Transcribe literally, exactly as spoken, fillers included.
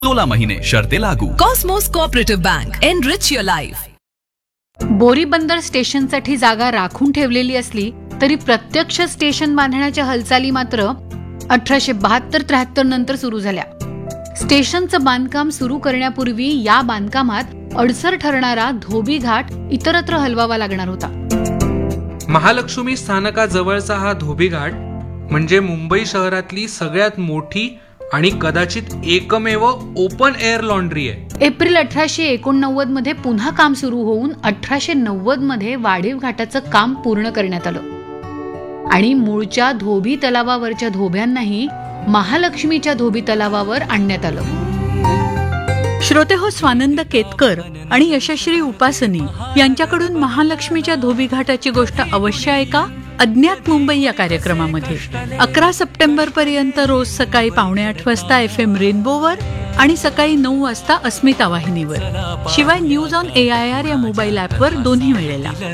सोलह महीने शर्तें लागू। Cosmos cooperative bank, enrich your life. Boribunder स्टेशनसाठी जागा राखून ठेवलेली असली तरी प्रत्यक्ष स्टेशन बांधण्याच्या हालचाली मात्र अठराशे बहात्तर त्र्याहत्तर नंतर सुरू झाल्या. स्टेशनचं बांधकाम सुरू करण्यापूर्वी या बांधकामात अडसर ठरणारा धोबी घाट इतरत्र हलवावा लागणार होता. महालक्ष्मी स्थानकाजवळचा हा धोबी घाट म्हणजे मुंबई शहरातली सगळ्यात मोठी आणि कदाचित एकमेव ओपन एअर लॉन्ड्री आहे. एप्रिल अठराशे एकोणनव्वद मध्ये पुन्हा काम सुरू होऊन अठराशे नव्वद मध्ये वाढीव घाटाचं काम पूर्ण करण्यात आलं आणि मूळच्या धोबी तलावावरच्या धोब्यांनाही महालक्ष्मीच्या धोबी तलावावर आणण्यात आलं. श्रोते हो, स्वानंद केतकर आणि यशश्री उपासनी यांच्याकडून महालक्ष्मीच्या धोबी घाटाची गोष्ट अवश्य ऐका अज्ञात मुंबई या कार्यक्रमामध्ये. अकरा सप्टेंबर पर्यंत रोज सकाळी पावणे आठ वाजता एफ एम रेनबोवर आणि सकाळी नऊ वाजता अस्मिता वाहिनीवर, शिवाय news on A I R या मोबाईल ऍपवर दोन्ही वेळेला.